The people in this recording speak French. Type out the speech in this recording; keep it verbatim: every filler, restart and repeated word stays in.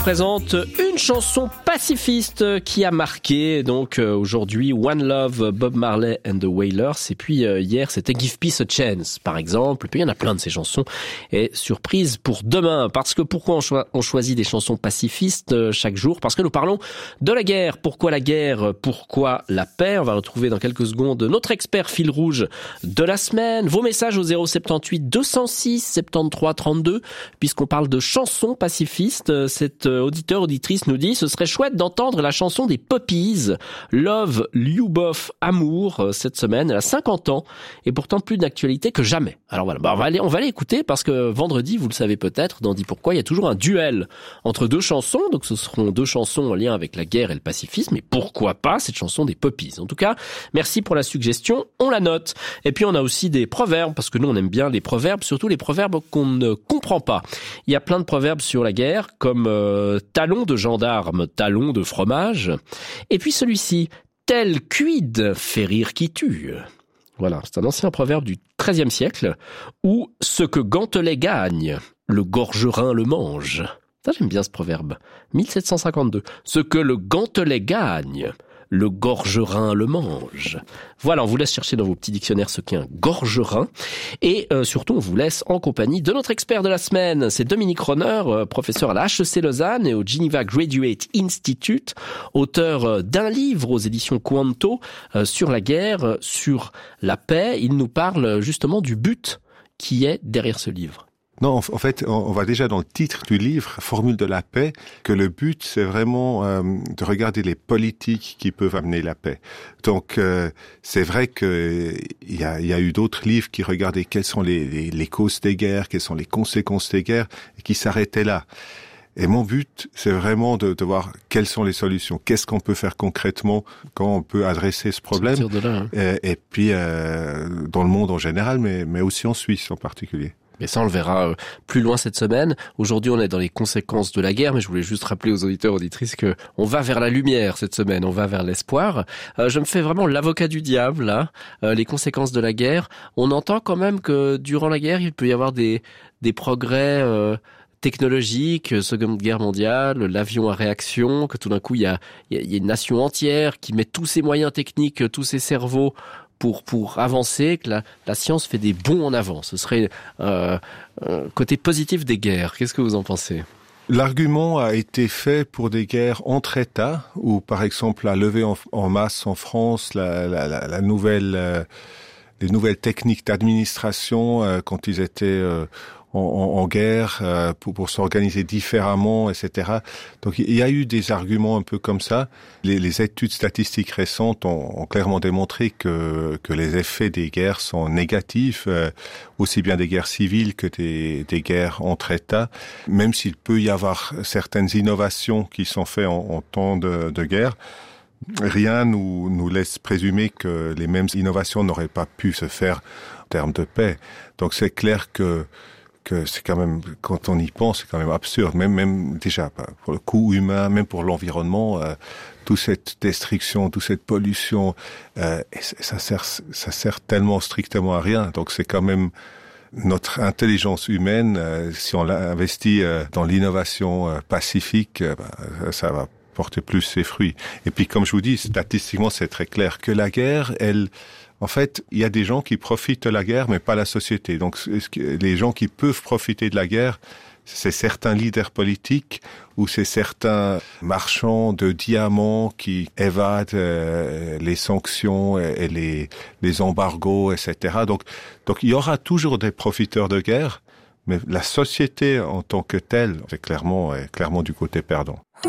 Présente une chanson pacifiste qui a marqué donc euh, aujourd'hui One Love, Bob Marley and the Wailers, et puis euh, hier c'était Give Peace a Chance par exemple. Et puis il y en a plein de ces chansons. Et surprise pour demain, parce que pourquoi on, cho- on choisit des chansons pacifistes euh, chaque jour? Parce que nous parlons de la guerre. Pourquoi la guerre? Pourquoi la paix? On va retrouver dans quelques secondes notre expert fil rouge de la semaine. Vos messages au zéro sept huit deux zéro six soixante-treize trente-deux, puisqu'on parle de chansons pacifistes. Cette auditeur, auditrice nous dit: ce serait chouette d'entendre la chanson des Poppies, Love, Lyubov, Amour, cette semaine. Elle a cinquante ans et pourtant plus d'actualité que jamais. Alors voilà, bah on va aller, on va aller écouter, parce que vendredi, vous le savez peut-être, dans Dis Pourquoi, il y a toujours un duel entre deux chansons. Donc ce seront deux chansons en lien avec la guerre et le pacifisme. Mais pourquoi pas cette chanson des Poppies? En tout cas, merci pour la suggestion, on la note. Et puis on a aussi des proverbes, parce que nous on aime bien les proverbes, surtout les proverbes qu'on ne comprend pas. Il y a plein de proverbes sur la guerre, comme euh, talon de gendarme, talon de fromage. Et puis celui-ci, tel quid fait rire qui tue. Voilà, c'est un ancien proverbe du treizième siècle, où ce que Gantelet gagne, le gorgerin le mange. Ça, j'aime bien ce proverbe. mille sept cent cinquante-deux. Ce que le Gantelet gagne, le gorgerin le mange. Voilà, on vous laisse chercher dans vos petits dictionnaires ce qu'est un gorgerin. Et euh, surtout, on vous laisse en compagnie de notre expert de la semaine. C'est Dominique Ronner, euh, professeur à la H E C Lausanne et au Geneva Graduate Institute, auteur euh, d'un livre aux éditions Quanto euh, sur la guerre, euh, sur la paix. Il nous parle euh, justement du but qui est derrière ce livre. Non, en fait, on voit déjà dans le titre du livre, Formule de la paix, que le but, c'est vraiment euh, de regarder les politiques qui peuvent amener la paix. Donc, euh, c'est vrai que il y a, y a eu d'autres livres qui regardaient quelles sont les, les, les causes des guerres, quelles sont les conséquences des guerres, et qui s'arrêtaient là. Et mon but, c'est vraiment de, de voir quelles sont les solutions, qu'est-ce qu'on peut faire concrètement, quand on peut adresser ce problème, de là, hein. et, et puis euh, dans le monde en général, mais, mais aussi en Suisse en particulier. Mais ça, on le verra plus loin cette semaine. Aujourd'hui, on est dans les conséquences de la guerre, mais je voulais juste rappeler aux auditeurs, auditrices que on va vers la lumière cette semaine, on va vers l'espoir. Euh, je me fais vraiment l'avocat du diable, là. Euh, les conséquences de la guerre. On entend quand même que durant la guerre, il peut y avoir des, des progrès euh, technologiques, Seconde Guerre mondiale, l'avion à réaction, que tout d'un coup, il y a, il y a une nation entière qui met tous ses moyens techniques, tous ses cerveaux pour pour avancer, que la, la science fait des bonds en avant. Ce serait euh, un côté positif des guerres. Qu'est-ce que vous en pensez? L'argument a été fait pour des guerres entre États, où par exemple la levée en, en masse en France, la, la, la, la nouvelle, euh, les nouvelles techniques d'administration euh, quand ils étaient euh, en, en, en guerre, euh, pour, pour s'organiser différemment, et cetera. Donc il y a eu des arguments un peu comme ça. Les, les études statistiques récentes ont, ont clairement démontré que, que les effets des guerres sont négatifs, euh, aussi bien des guerres civiles que des, des guerres entre États, même s'il peut y avoir certaines innovations qui sont faites en, en temps de, de guerre. Rien nous, nous laisse présumer que les mêmes innovations n'auraient pas pu se faire en termes de paix. Donc c'est clair que que c'est quand même, quand on y pense, c'est quand même absurde, même même déjà pour le coût humain, même pour l'environnement, euh, toute cette destruction, toute cette pollution, euh, et ça sert ça sert tellement strictement à rien. Donc c'est quand même notre intelligence humaine, euh, si on l'investit euh, dans l'innovation euh, pacifique, euh, bah, ça va porter plus ses fruits. Et puis comme je vous dis, statistiquement c'est très clair que la guerre, elle En fait, il y a des gens qui profitent de la guerre, mais pas la société. Donc, les gens qui peuvent profiter de la guerre, c'est certains leaders politiques ou c'est certains marchands de diamants qui évadent euh, les sanctions et, et les, les embargos, et cetera. Donc, donc, il y aura toujours des profiteurs de guerre, mais la société en tant que telle, c'est clairement, est clairement du côté perdant.